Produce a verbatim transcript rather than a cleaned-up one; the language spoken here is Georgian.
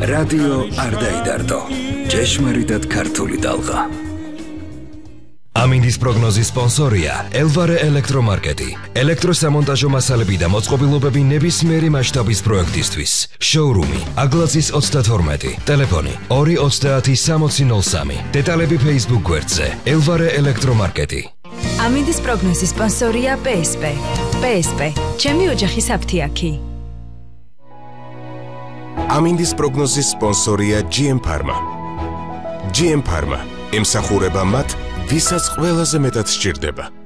რადიო არ დაიდარდო. ჭეშმარიტად ქართული ტალღა. ამინდის პროგნოზის სპონსორია ელვარე ელექტრომარკეტი. ელექტროსამონტაჟო მასალები და მოწყობილობები ნებისმიერი მასშტაბის პროექტისთვის. შოურუმი აგლაძის ოცდათორმეტი. ტელეფონი ორი ოცდაათი სამოცი ნოლ სამი. დეტალები Facebook გვერდზე ელვარე ელექტრომარკეტი. ამინდის პროგნოზის სპონსორია პე ეს პე. პე ეს პე. ჩემი ოჯახის აფთიაქი. ამინდის პროგნოზის სპონსორია ჯი ემ Pharma. ჯი ემ Pharma ემსახურება მათ, ვისაც ყველაზე მეტად სჭირდება.